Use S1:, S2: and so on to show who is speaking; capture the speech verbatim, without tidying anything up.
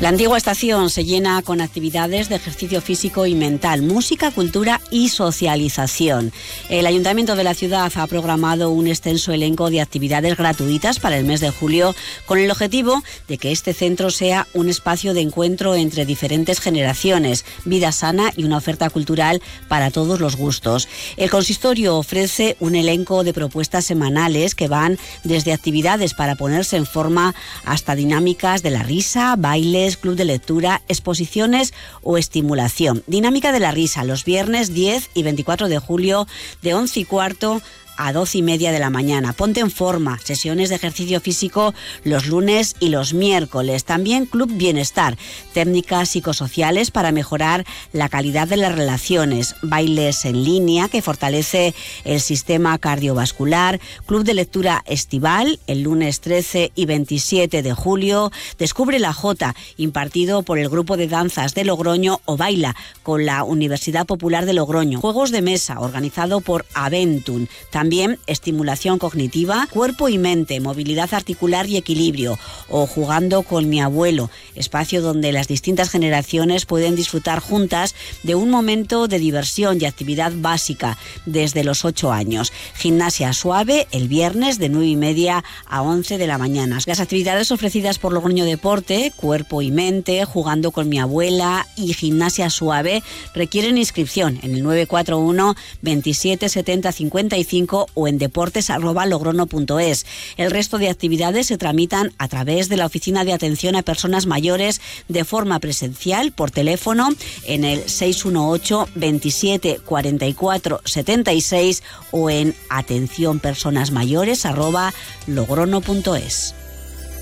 S1: La antigua estación se llena con actividades de ejercicio físico y mental, música, cultura y socialización. El Ayuntamiento de la ciudad ha programado un extenso elenco de actividades gratuitas para el mes de julio con el objetivo de que este centro sea un espacio de encuentro entre diferentes generaciones, vida sana y una oferta cultural para todos los gustos. El consistorio ofrece un elenco de propuestas semanales que van desde actividades para ponerse en forma hasta dinámicas de la risa, bailes, club de lectura, exposiciones o estimulación. Dinámica de la risa los viernes diez y veinticuatro de julio de once y cuarto a doce y media de la mañana. Ponte en forma, sesiones de ejercicio físico los lunes y los miércoles. También Club Bienestar, técnicas psicosociales para mejorar la calidad de las relaciones, bailes en línea que fortalece el sistema cardiovascular, Club de Lectura Estival el lunes trece y veintisiete de julio, Descubre la Jota, impartido por el Grupo de Danzas de Logroño, o Baila con la Universidad Popular de Logroño, Juegos de Mesa organizado por Aventum. También estimulación cognitiva, cuerpo y mente, movilidad articular y equilibrio, o Jugando con mi abuelo, espacio donde las distintas generaciones pueden disfrutar juntas de un momento de diversión y actividad básica desde los ocho años. Gimnasia suave el viernes de nueve y media a once de la mañana. Las actividades ofrecidas por Logroño Deporte, cuerpo y mente, Jugando con mi abuela y gimnasia suave requieren inscripción en el nueve cuatro uno veintisiete setenta cincuenta y cinco o en deportes arroba logrono punto es. El resto de actividades se tramitan a través de la Oficina de Atención a Personas Mayores de forma presencial por teléfono en el seis uno ocho veintisiete cuarenta y cuatro setenta y seis o en atención personas mayores arroba logrono punto es.